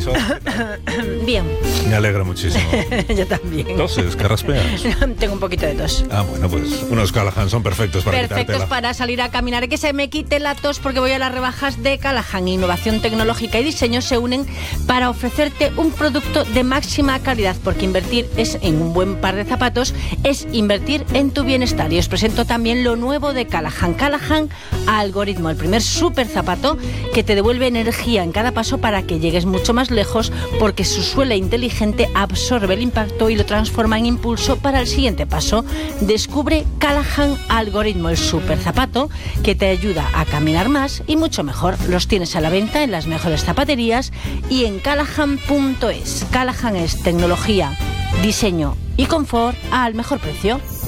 eso? Bien. Me alegra muchísimo. Yo también. ¿Toses? ¿Que raspeas? Tengo un poquito de tos. Ah, bueno, pues unos Callahan son perfectos para quitártela. Para salir a caminar. Que se me quite la tos porque voy a las rebajas de Callahan. Innovación tecnológica y diseño se unen para ofrecerte un producto de máxima calidad, porque invertir en un buen par de zapatos es invertir en tu bienestar. Y os presento también lo nuevo de Callahan. Callahan Algoritmo, el primer super zapato que te devuelve energía en cada paso para que llegues mucho más lejos, porque su suela inteligente absorbe el impacto y lo transforma en impulso para el siguiente paso. Descubre Callahan Algoritmo, el super zapato que te ayuda a caminar más y mucho mejor. Los tienes a la venta en las mejores zapaterías y en callahan.es. Callahan es tecnología, diseño y confort al mejor precio.